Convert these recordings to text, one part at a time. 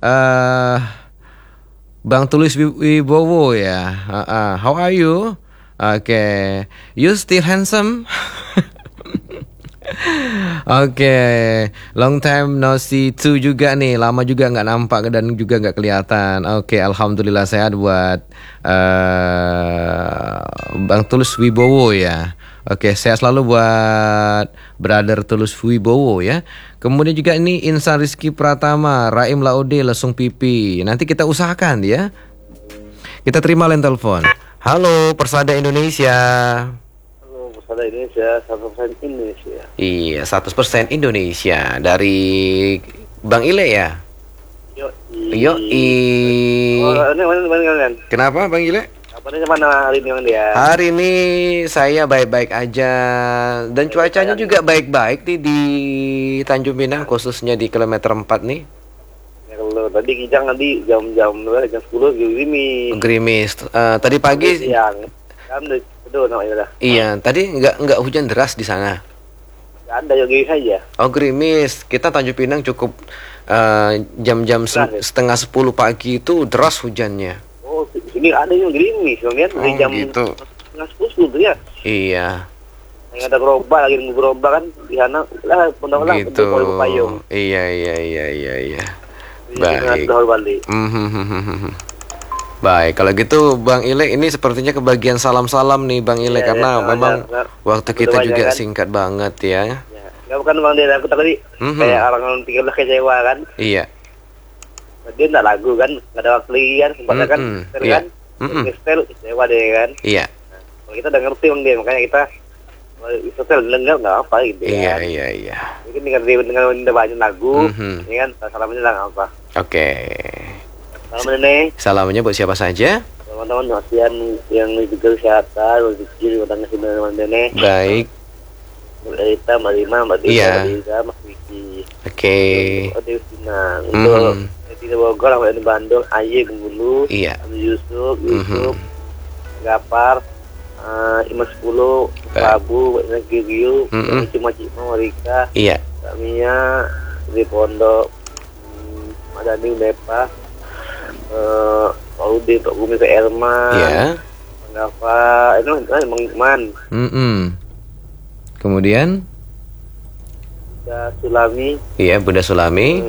eh Bang Tulus Wibowo ya. How are you? Oke, you still handsome? Oke, long time no see too juga nih. Lama juga nggak nampak dan juga nggak kelihatan. Oke, alhamdulillah sehat buat Bang Tulus Wibowo ya. Oke, sehat selalu buat Brother Tulus Wibowo ya. Kemudian juga ini Insan Rizky Pratama, Raim Laude, Lesung Pipi. Nanti kita usahakan ya. Kita terima line telepon. Halo, Persada Indonesia. Halo, Persada Indonesia, 100% Indonesia. Iya, 100% Indonesia. Dari Bang Ile ya? Yoi. Oh, ini mana kalian? Kenapa Bang Ile? Kabarnya mana hari ini Bang dia? Hari ini saya baik-baik aja. Dan cuacanya juga baik-baik nih di Tanjung Pinang, khususnya di kilometer 4 nih. Ya, kalau tadi kijang nanti jam 10 gerimis. Gerimis. Tadi pagi siang. Kan itu namanya dah. Iya, tadi nggak hujan deras di sana. Enggak ada, ya gerimis aja. Oh, gerimis. Kita Tanjung Pinang cukup jam-jam setengah 10 pagi itu deras hujannya. Oh, sini ada yang gerimis. Bang lihat dari jam gitu. setengah 10 tuh ya. Iya. Yang ada gerobak lagi nunggu gerobak kan di sana lah pondok Gitu. payung. Iya. Baik. Baik, kalau gitu Bang Ile, ini sepertinya kebagian salam-salam nih Bang Ile, karena memang waktu kita juga kan singkat banget ya. Ya bukan Bang dia, aku tadi kayak orang 13 kecewa kan. Iya. Dia enggak lagu kan, enggak ada waktu lagi kan, sempatnya kan, kan, setel kecewa deh kan. Iya. Nah, kalau kita udah ngerti Bang dia, makanya kita setel nggak apa gitu ya. Iya. Mungkin dengan banyak lagu, ini kan salamnya lah nggak apa. Oke. Salam nenek. Salamnya buat siapa saja? Teman-teman yang juga kesehatan, rezeki, watang kasih nenek. Baik. Mbak Rita, Mbak Lima, Mbak Dita, Iya. Mbak Dita, Mas Wiki. Oke. Dewi Sinang. Untuk Tina Bogor, Mbak di Bandung, Aye Gembulu, Iya. Yusuf, Gapar, Imas 10, Prabu, Nagiyu, Cima Rika, Iya. Mia, di Pondok, Madani, Depa, Pak Udi, Pak Bumi, Pak Elman, Iya. Gapa, itu Mang Iman. Kemudian Bunda Sulami. iya, Bunda Sulami.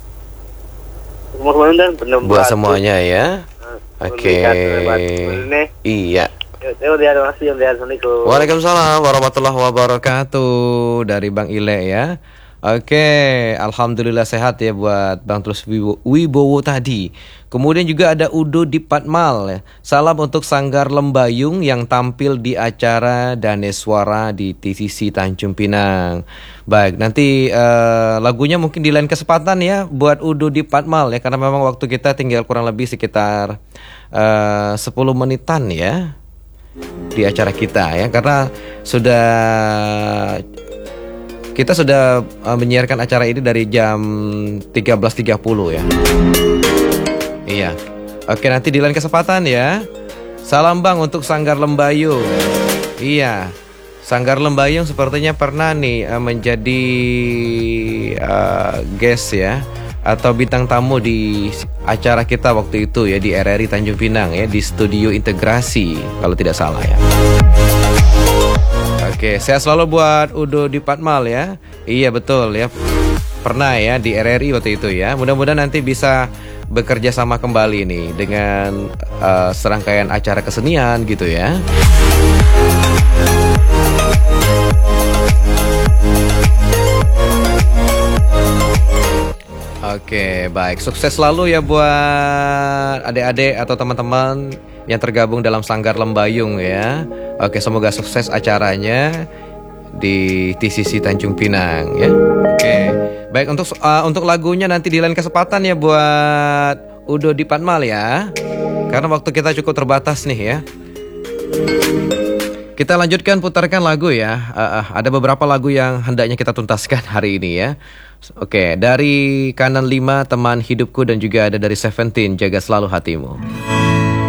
Semua dan Buat semuanya ya. Oke. Iya. Waalaikumsalam warahmatullahi wabarakatuh. Dari Bang Ile ya. Oke, alhamdulillah sehat ya buat Bang Tulus Wibowo tadi. Kemudian juga ada Udo di Patmal ya. Salam untuk Sanggar Lembayung yang tampil di acara Daneswara di TCC Tanjung Pinang. Baik, nanti lagunya mungkin di lain kesempatan ya buat Udo di Patmal ya, karena memang waktu kita tinggal kurang lebih sekitar 10 menitan ya di acara kita ya, karena kita sudah menyiarkan acara ini dari jam 13.30 ya. Iya. Oke, nanti di lain kesempatan ya. Salam Bang untuk Sanggar Lembayung. Iya. Sanggar Lembayung sepertinya pernah nih menjadi guest ya, atau bintang tamu di acara kita waktu itu ya di RRI Tanjung Pinang ya, di Studio Integrasi kalau tidak salah ya. Oke, sehat selalu buat Udo di Patmal ya. Iya betul ya, pernah ya di RRI waktu itu ya. Mudah-mudahan nanti bisa bekerja sama kembali nih dengan serangkaian acara kesenian gitu ya. Oke, baik. Sukses selalu ya buat adik-adik atau teman-teman yang tergabung dalam Sanggar Lembayung ya. Oke, semoga sukses acaranya di TCC Tanjung Pinang ya. Oke. Baik, untuk lagunya nanti di lain kesempatan ya buat Udo di Patmal ya. Karena waktu kita cukup terbatas nih ya. Kita lanjutkan putarkan lagu ya. Ada beberapa lagu yang hendaknya kita tuntaskan hari ini ya. Oke, dari Kanan 5 Teman Hidupku, dan juga ada dari Seventeen Jaga Selalu Hatimu.